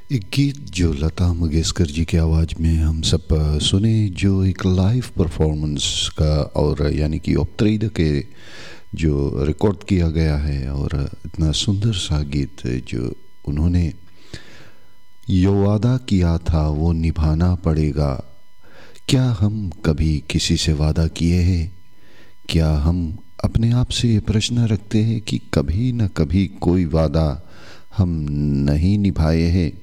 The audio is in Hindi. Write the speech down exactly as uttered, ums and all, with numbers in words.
एक गीत जो लता मंगेशकर जी की आवाज़ में हम सब अ, सुने, जो एक लाइव परफॉर्मेंस का और यानी कि ऑप्ट्रेड के जो रिकॉर्ड किया गया है, और इतना सुंदर सा गीत जो उन्होंने यो वादा किया था वो निभाना पड़ेगा। क्या हम कभी किसी से वादा किए हैं? क्या हम अपने आप से ये प्रश्न रखते हैं कि कभी न कभी कोई वादा हम नहीं निभाए हैं?